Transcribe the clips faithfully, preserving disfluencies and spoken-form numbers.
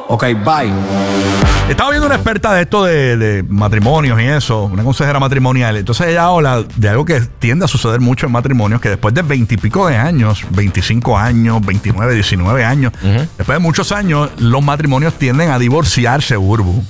Ok, bye. Estaba viendo una experta de esto de, de matrimonios y eso, una consejera matrimonial. Entonces ella habla de algo que tiende a suceder mucho en matrimonios, que después de veintipico de años, veinticinco años, veintinueve, diecinueve años, uh-huh. después de muchos años, los matrimonios tienden a divorciarse, Burbu.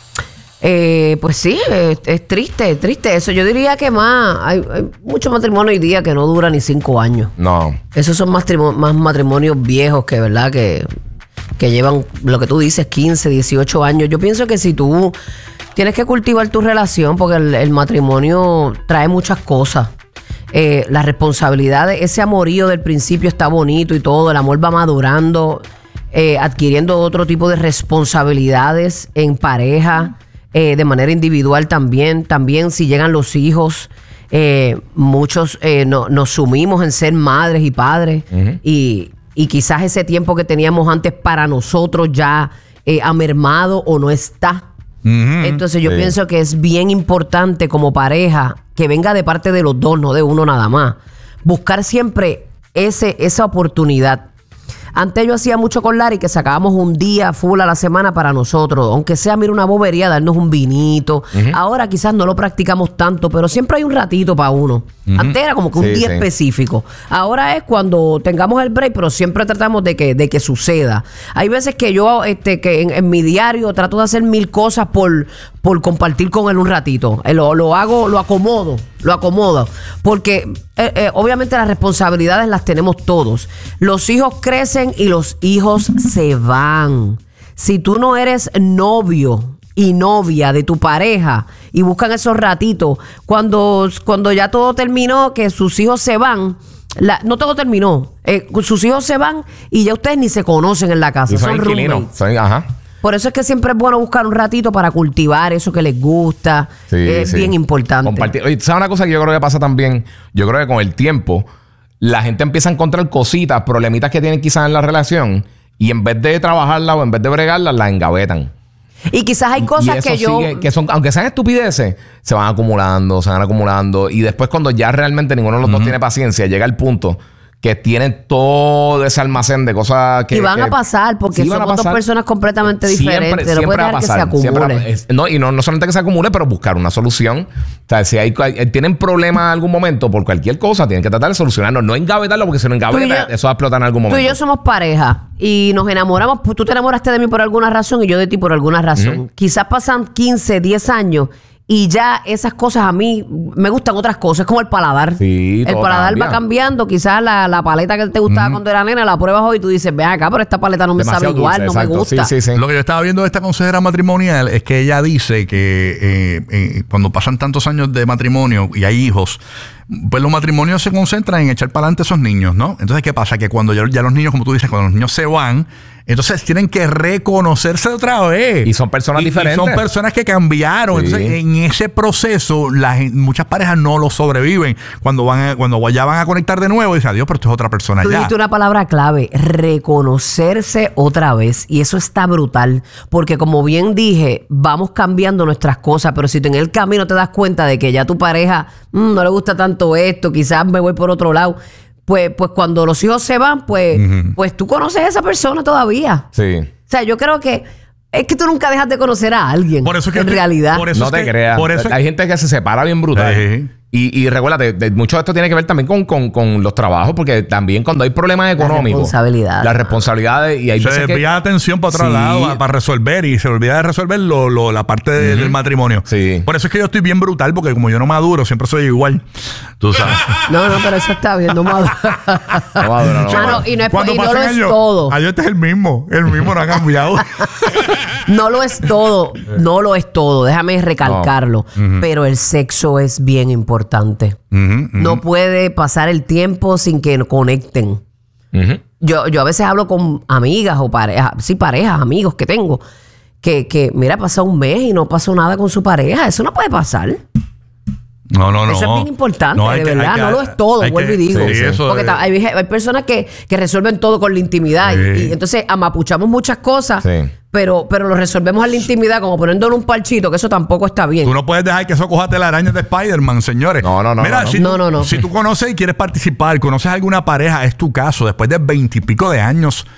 Eh, pues sí, es, es triste, es triste eso. Yo diría que más, hay, hay muchos matrimonios hoy día que no duran ni cinco años. No. Esos son más, más matrimonios viejos que, ¿verdad? Que... que llevan, lo que tú dices, quince, dieciocho años. Yo pienso que si tú tienes que cultivar tu relación, porque el, el matrimonio trae muchas cosas. Eh, las responsabilidades, ese amorío del principio está bonito y todo, el amor va madurando, eh, adquiriendo otro tipo de responsabilidades en pareja, eh, de manera individual también. También si llegan los hijos, eh, muchos eh, no, nos sumimos en ser madres y padres. Uh-huh. y Y quizás ese tiempo que teníamos antes para nosotros ya eh, ha mermado o no está. Uh-huh. Entonces yo sí. pienso que es bien importante como pareja que venga de parte de los dos, no de uno nada más. Buscar siempre ese, esa oportunidad. Antes yo hacía mucho con Larry que sacábamos un día full a la semana para nosotros. Aunque sea, mira, una bobería, darnos un vinito. Uh-huh. Ahora quizás no lo practicamos tanto, pero siempre hay un ratito para uno. Uh-huh. Antes era como que un sí, día sí. específico. Ahora es cuando tengamos el break, pero siempre tratamos de que, de que suceda. Hay veces que yo este, que en, en mi diario trato de hacer mil cosas por, por compartir con él un ratito. Eh, lo, lo hago, lo acomodo, lo acomodo. Porque eh, eh, obviamente las responsabilidades las tenemos todos. Los hijos crecen y los hijos se van. Si tú no eres novio y novia de tu pareja y buscan esos ratitos, cuando, cuando ya todo terminó, que sus hijos se van, la, no todo terminó, eh, sus hijos se van y ya ustedes ni se conocen en la casa. Y son inquilinos. Son, ajá. Por eso es que siempre es bueno buscar un ratito para cultivar eso que les gusta. Sí, es sí. bien importante. Compartir. Oye, ¿sabes una cosa que yo creo que pasa también? Yo creo que con el tiempo la gente empieza a encontrar cositas, problemitas que tienen quizás en la relación y en vez de trabajarla o en vez de bregarla, la engavetan. Y quizás hay cosas que yo... Sigue, que son, aunque sean estupideces, se van acumulando, se van acumulando. Y después cuando ya realmente ninguno de los uh-huh. dos tiene paciencia, llega el punto que tienen todo ese almacén de cosas que... Y van que, a pasar, porque sí somos pasar. dos personas completamente diferentes. Siempre, no siempre puede dejar que se acumule. Es, no, y no, no solamente que se acumule, pero buscar una solución. O sea, si hay, hay, tienen problemas en algún momento por cualquier cosa, tienen que tratar de solucionarlo. No engavetarlo, porque si no engaveta, eso va a explotar en algún momento. Tú y yo somos pareja y nos enamoramos. Pues tú te enamoraste de mí por alguna razón y yo de ti por alguna razón. Uh-huh. Quizás pasan quince, diez años... Y ya esas cosas a mí me gustan otras cosas, es como el paladar. Sí, el paladar cambia. va cambiando. Quizás la, la paleta que te gustaba mm. cuando era nena, la pruebas hoy y tú dices, ve acá, pero esta paleta no me Demasiado sabe igual, dulce, no exacto. me gusta. Sí, sí, sí. Lo que yo estaba viendo de esta consejera matrimonial es que ella dice que eh, eh, cuando pasan tantos años de matrimonio y hay hijos, pues los matrimonios se concentran en echar para adelante a esos niños, ¿no? Entonces, ¿qué pasa? Que cuando ya, ya los niños, como tú dices, cuando los niños se van, entonces tienen que reconocerse otra vez. Y son personas y, diferentes. Y son personas que cambiaron. Sí. Entonces, en ese proceso, las, muchas parejas no lo sobreviven. Cuando van a, cuando ya van a conectar de nuevo, dicen, adiós, pero esto es otra persona Tú ya. dijiste una palabra clave, reconocerse otra vez. Y eso está brutal. Porque como bien dije, vamos cambiando nuestras cosas, pero si tú en el camino te das cuenta de que ya tu pareja mmm, no le gusta tanto esto, quizás me voy por otro lado. Pues, pues cuando los hijos se van, pues, uh-huh. pues tú conoces a esa persona todavía. Sí. O sea, yo creo que es que tú nunca dejas de conocer a alguien. Por eso es que en te, realidad. Por eso no es te que, creas. Por eso Hay gente que se separa bien brutal. Sí. Y, y recuérdate, de, mucho de esto tiene que ver también con, con, con los trabajos, porque también cuando hay problemas económicos, la responsabilidad. Las responsabilidades. Y hay se desvía que, atención para otro sí. lado para resolver y se olvida de resolver lo, lo, la parte de, uh-huh. del matrimonio. Sí. Por eso es que yo estoy bien brutal, porque como yo no maduro, siempre soy igual. Tú sabes. No, no, pero eso está bien, no maduro. No maduro, no. Ah, no, y no es, Cuando y no lo es años, todo. Ayer este es el mismo. El mismo no ha cambiado. No lo es todo. No lo es todo. Déjame recalcarlo. No. Uh-huh. Pero el sexo es bien importante. Uh-huh, uh-huh. No puede pasar el tiempo sin que conecten. Uh-huh. Yo, yo a veces hablo con amigas o parejas, sí, parejas, amigos que tengo, que, que mira, pasa un mes y no pasó nada con su pareja. Eso no puede pasar. No, no, no. Eso es bien importante, no, de que, verdad. que, no lo es todo, vuelvo que, y digo. Sí, eso porque es. hay, hay personas que, que resuelven todo con la intimidad. Sí. Y, y entonces amapuchamos muchas cosas, sí. pero, pero lo resolvemos en la intimidad, como poniéndole un parchito, que eso tampoco está bien. Tú no puedes dejar que eso coja telarañas de Spider-Man, señores. No, no, no. Mira, no, si, no, tú, no, no. si tú conoces y quieres participar, conoces alguna pareja, es tu caso, después de veintipico de años,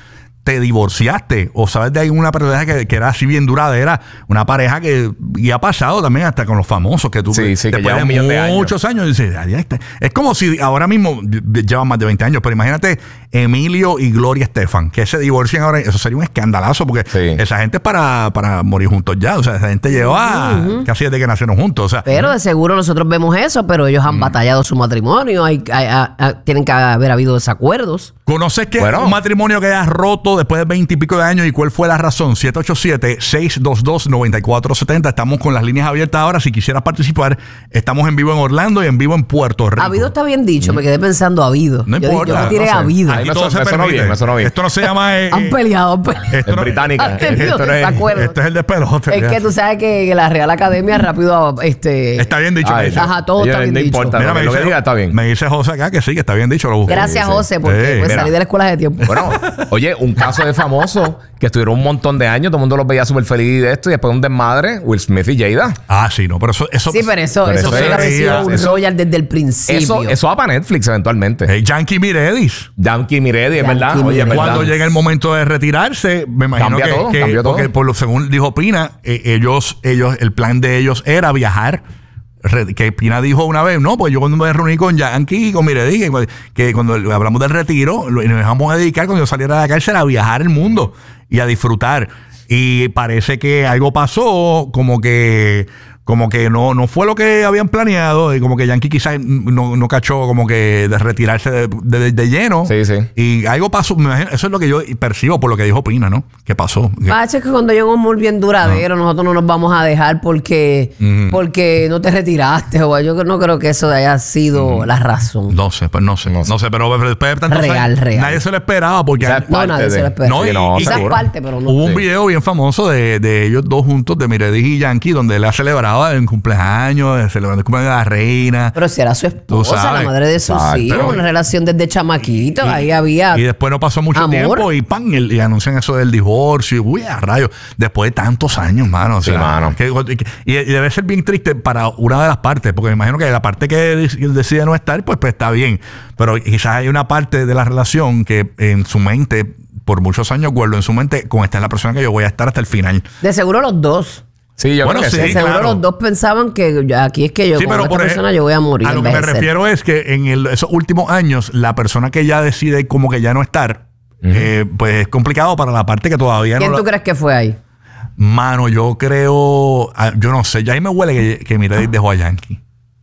te divorciaste o sabes de alguna pareja que, que era así bien duradera, una pareja que y ha pasado también hasta con los famosos que tú sí, sí, que después lleva de un millón de años. muchos años dices, "Ay, este". Es como si ahora mismo llevan más de veinte años, pero imagínate Emilio y Gloria Estefan que se divorcian ahora, eso sería un escandalazo porque Sí. esa gente es para, para morir juntos ya, o sea, esa gente lleva uh-huh. casi desde que nacieron juntos, o sea, pero de seguro nosotros vemos eso, pero ellos han mm. batallado su matrimonio, hay, hay, hay, hay, tienen que haber habido desacuerdos. ¿Conoces que bueno. un matrimonio que haya roto después de veinte y pico de años y cuál fue la razón? siete ocho siete, seis dos dos, nueve cuatro siete cero. Estamos con las líneas abiertas ahora. Si quisieras participar, estamos en vivo en Orlando y en vivo en Puerto Rico. Habido está bien dicho, mm. me quedé pensando habido. No yo, importa. Yo me tiré no sé. habido. Ahí me, todo so, se me sonó bien, me sonó bien. Esto no se llama... Eh, han peleado, han peleado. Esto es no, británica. Han tenido esto, no es, desacuerdos. esto es el despelote. Es que tú sabes que la Real Academia rápido... este Está bien dicho. Ay, ajá, todo está bien no dicho. Importa, Mira, lo, me lo dice, que diga está bien. Me dice José acá que sí, que está bien dicho. Lo busqué. Gracias, sí, sí. José, porque Sí, pues, mira. salí de la escuela de tiempo. Bueno, oye, un caso de famosos que estuvieron un montón de años, todo el mundo los veía súper feliz de esto y después un desmadre, Will Smith y Jada. Ah, sí, no, pero eso... eso Sí, pero eso, pero eso, eso tiene que haber es- sido un eso- royal desde el principio. Eso, eso va para Netflix eventualmente. eh, Yankee Miredis. Yankee Miredi, es Yankee verdad. Oye, es Miredi. verdad. Cuando llega el momento de retirarse, me imagino Cambia que, todo, que- cambió todo. porque por lo según dijo Pina, eh, ellos, ellos, el plan de ellos era viajar. Re- que Pina dijo una vez, no, pues yo cuando me reuní con Yankee y con Miredi, que, que cuando hablamos del retiro, lo- nos vamos a dedicar cuando yo saliera de la cárcel a viajar el mundo y a disfrutar. Y parece que algo pasó, como que como que no, no fue lo que habían planeado, y como que Yankee quizás no, no cachó como que de retirarse de, de- de lleno. Sí, sí. Y algo pasó, me imagino, eso es lo que yo percibo por lo que dijo Pina, ¿no? ¿Qué pasó? Pache, es que cuando llega un amor bien duradero, nosotros no nos vamos a dejar porque, Ujú. porque no te retiraste. O yo no creo que eso haya sido la razón. No sé, pues no sé, no, No sé. sé, pero después de tantos Real, años, real. nadie se lo esperaba porque O sea, hay- No, parte nadie de- se lo espera. No, Sí, y- no, y- Quizás seguro. parte, pero no. hubo un Sí. video bien famoso de, de ellos dos juntos, de Miredis y Yankee, donde él ha celebrado en cumpleaños, celebrando el cumpleaños de la reina. Pero si era su esposa, sabes. la madre de sus Exacto. hijos, una relación desde chamaquito, ahí había... Y después no pasó mucho Amor. tiempo y pan, y, y anuncian eso del divorcio. Y, uy, a rayos. Después de tantos años, mano. O Sí, sea, mano. que- y, y debe ser bien triste para una de las partes, porque me imagino que la parte que de- decide no estar, pues, pues está bien. Pero quizás hay una parte de la relación que en su mente, por muchos años, guardo en su mente, con esta es la persona que yo voy a estar hasta el final. De seguro los dos. Sí, yo Bueno, creo que sí, De sí. seguro claro. los dos pensaban que ya aquí es que yo Sí, con pero esta por ej- persona yo voy a morir. A lo en que me vez de ser. refiero es que en el- esos últimos años, la persona que ya decide como que ya no estar, eh, pues es complicado para la parte que todavía ¿Quién no. tú la- crees que fue ahí? Mano, yo creo. ah, Yo no sé. Ya ahí me huele que, que Miredis dejó a Yankee.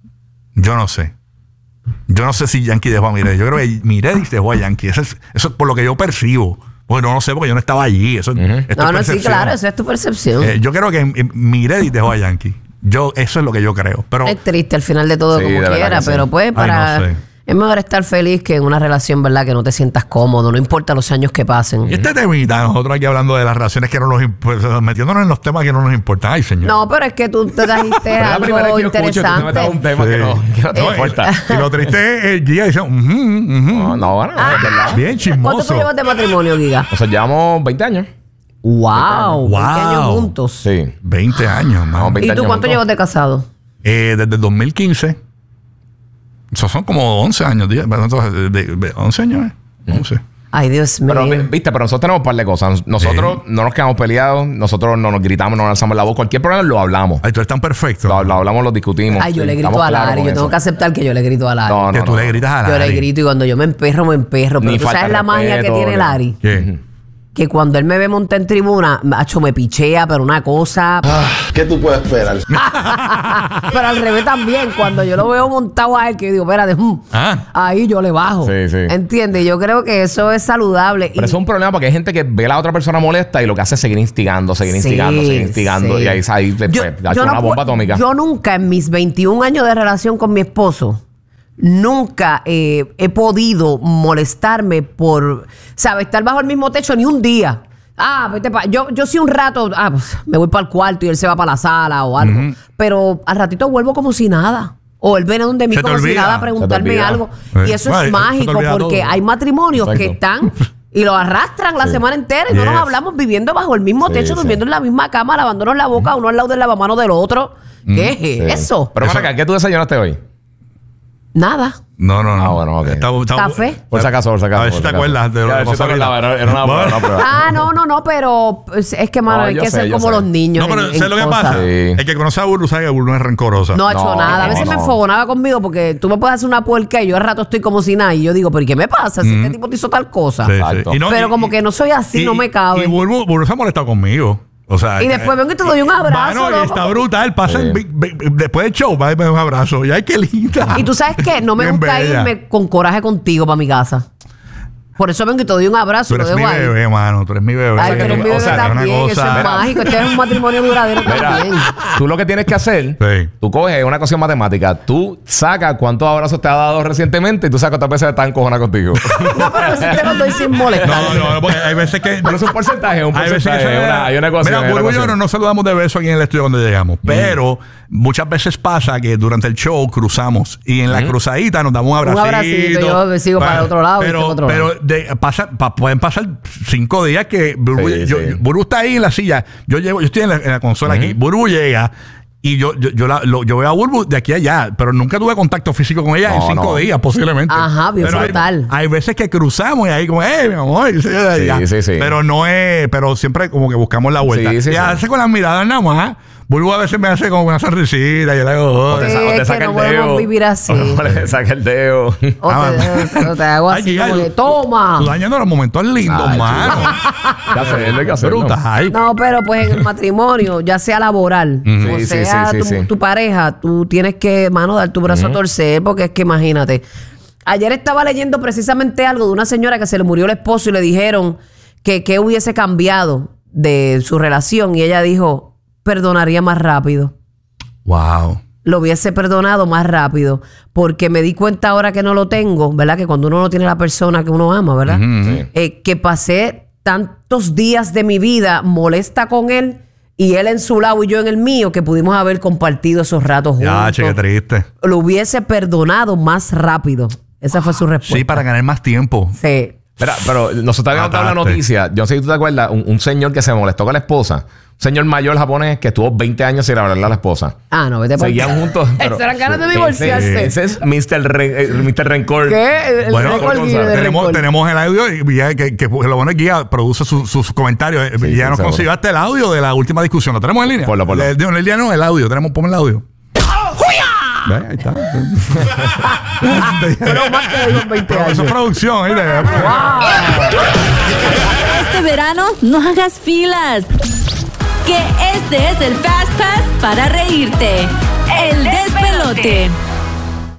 Yo no sé. Yo no sé si Yankee dejó a Miredis. Yo creo que Miredis dejó a Yankee. Eso es, eso es por lo que yo percibo. Bueno, no lo sé porque yo no estaba allí. Eso, esto es No, no, sí, percepción. claro, esa es tu percepción. Eh, yo creo que eh, Miredis dejó a Yankee. Yo, eso es lo que yo creo. Pero. Es triste al final de todo Sí, como de verdad quiera, que sí. pero pues Ay, para... no sé. Es mejor estar feliz que en una relación, ¿verdad? Que no te sientas cómodo, no importa los años que pasen. Y este temita, nosotros aquí hablando de las relaciones que no nos imp- pues, metiéndonos en los temas que no nos importan. Ay, señor. No, pero es que tú te trajiste Es la primera algo vez que yo escucho que tú te metas interesante. un tema Sí. que no, que no te No, importa. y, y lo triste es el Giga dice, "Ujú, ujú". No, no, bueno, es verdad. Bien ¿Cuánto tú chismoso. llevas de matrimonio, Giga? O sea, llevamos veinte años. Wow, veinte años Wow. juntos. Sí. veinte años, No, man. veinte ¿Y tú años cuánto juntos. llevas de casado? Eh, desde el dos mil quince. Esos son como once años. diez, de, de- de- once años, ¿eh? once. Ay, Dios mío. Pero, vi- viste, pero nosotros tenemos un par de cosas. Nosotros no nos quedamos peleados, nosotros no nos gritamos, no nos alzamos la voz. Cualquier problema lo hablamos. Ay, tú eres tan perfecto. Lo, lo hablamos, lo discutimos. Ay, yo Sí, le grito estamos a claros Lari. con Yo tengo eso. que aceptar que yo le grito a Lari. No, no, que tú no. le gritas a Yo Lari. le grito y cuando yo me emperro, me emperro. Pero Ni tú falta sabes de la magia que respeto, tiene no. Lari. ¿Qué? Que cuando él me ve montar en tribuna, macho, me pichea, pero una cosa. ¿Qué tú puedes esperar? Pero al revés también, cuando yo lo veo montado a él, que yo digo, espérate, mm, Ah. ahí yo le bajo. Sí, sí. ¿Entiendes? Yo creo que eso es saludable. Pero Y- eso es un problema porque hay gente que ve a la otra persona molesta y lo que hace es seguir instigando, seguir Sí, instigando, seguir instigando. sí. Y ahí, ahí le Yo- pues, yo ha hecho no una pu- bomba atómica. Yo nunca en mis veintiún años de relación con mi esposo, nunca eh, he podido molestarme por, ¿sabes? Estar bajo el mismo techo ni un día. Ah, vete pa- yo, yo sí un rato, ah, pues, me voy para el cuarto y él se va para la sala o algo. Pero al ratito vuelvo como si nada. O él viene donde mí Se te como si olvida. nada a Se te preguntarme olvida. algo. Sí. Y eso Bueno, es eso te mágico olvida porque todo. hay matrimonios que Exacto. están y lo arrastran la Sí. semana entera y no Yes. nos hablamos viviendo bajo el mismo Sí, techo, sí. durmiendo en la misma cama, lavándonos la boca, uno al lado del lavamanos del otro. ¿Qué Sí. es eso? Pero Eso- para acá, ¿qué tú desayunaste hoy? Nada. No, no, no. Ah, bueno, ok. Está- está- Café. Por si acaso, por si acaso. A ver si por te si acaso. acuerdas de lo Ya, que a ver si pasó te acordabas, ahorita. Era, era una, Bueno. era una prueba. Ah, no, no, no, pero pues, es que, mano, No, hay yo que sé, ser yo como sé. los niños. No, pero en- sé en lo que cosas. pasa. Sí. El que conoce a Burbu sabe que Burbu no es rencorosa. No ha hecho No, nada. A veces no. me enfogonaba conmigo porque tú me puedes hacer una puerca y yo al rato estoy como si nada. Y yo digo, ¿pero y qué me pasa? Si este tipo te hizo tal cosa. Sí, sí. Exacto. Y no- Pero y- como que no soy así, y- no me cabe. Y Burbu, Burbu se ha molestado conmigo. O sea, Y después vengo y te doy un abrazo, Mano, y loco. está brutal. Pasa Sí. el big- big- después del show, va y me da un abrazo. Y ay, qué linda. Y tú sabes que no me Bien gusta bella. irme con coraje contigo para mi casa. Por eso vengo y te doy un abrazo Tú y lo eres mi dejo ahí. bebé, mano. Tú eres mi bebé. Ay, O sea, pero que es tú- mi o bebé sea, es una también. Eso cosa- es mágico. Este es un matrimonio duradero Mira, también. tú lo que tienes que hacer, Sí. tú coges una cuestión matemática, tú sacas cuántos abrazos te ha dado recientemente y tú sacas cuántas veces están encojonadas contigo. No, pero si te lo doy sin molestar. No, no, no, porque hay veces que. Pero es un porcentaje, un Hay veces que porcentaje. se Hay una, hay una ecuación. Mira, hay una Burbu y yo ecuación. no nos saludamos de beso aquí en el estudio cuando llegamos. Pero muchas veces pasa que durante el show cruzamos y en la cruzadita nos damos un abracito. abracito, yo sigo para el otro lado y Pero, tú para otro pero lado. de- pasa, pa- pueden pasar cinco días que Burbu, Sí, yo- sí. yo- Burbu está ahí en la silla. Yo llevo, yo estoy en la, en la consola aquí. Burbu llega. Y yo, yo, yo, la- lo- yo veo a Burbu de aquí a allá, pero nunca tuve contacto físico con ella en No, cinco no. días, posiblemente. Ajá, bien Pero hay- brutal. Hay, veces que cruzamos y ahí como, eh, mi amor. y se- Sí, ya. sí, sí. Pero no es, pero siempre como que buscamos la vuelta. Sí, sí, y sí. hace con las miradas nada más. Burbu a veces me hace como una sonrisita y yo le hago, O te, "Oye". sa- o Es te que saca no el podemos dedo. vivir así. O le saca el dedo. O te, o te hago Ay, así Giga, como tú- que, toma. Tú dañando los momentos lindos, Ay, mano. Hay que hacerlo, hay que hacerlo. Brutal. No, pero pues en el matrimonio, ya sea laboral o Sí, sí, sea sí, sí, tu, sí. tu pareja, tú tienes que, mano, dar tu brazo a torcer, porque es que imagínate. Ayer estaba leyendo precisamente algo de una señora que se le murió el esposo y le dijeron que, que hubiese cambiado de su relación y ella dijo, perdonaría más rápido. Wow. Lo hubiese perdonado más rápido, porque me di cuenta ahora que no lo tengo, ¿verdad? Que cuando uno no tiene la persona que uno ama, ¿verdad? Sí. Eh, que pasé tantos días de mi vida molesta con él y él en su lado y yo en el mío, que pudimos haber compartido esos ratos juntos. Ya, che, qué triste. Lo hubiese perdonado más rápido. Esa fue su respuesta. Sí, para ganar más tiempo. Sí. Mira, pero nosotros habíamos dado la Mataste. noticia. Yo no sé si tú te acuerdas, un, un señor que se molestó con la esposa. Un señor mayor japonés que estuvo veinte años sin hablarle a la esposa. Ah, no, vete por Seguían juntos. pero- Esas eran ganas de Ese- divorciarse. Ese es mister Re- eh, mister Rencor. ¿Qué? El Bueno, récord Guinness de tenemos, récord. tenemos el audio y ya que, que lo bueno es que Guía produce sus sus comentarios. Sí, y ya sí, nos seguro. consiguió hasta el audio de la última discusión. ¿Lo tenemos en línea? Ponlo, ponlo. Le- de- En línea no, el audio. Tenemos, ponme el audio. Ve, ahí está. Pero más que digo en veinte Pero años. eso es producción. ¿eh? Este verano no hagas filas. Que este es el Fast Pass para reírte. El despelote.